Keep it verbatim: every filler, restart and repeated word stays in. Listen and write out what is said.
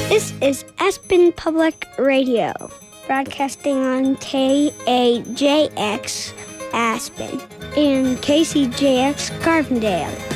This is Aspen Public Radio, broadcasting on K A J X Aspen and K C J X Carbondale.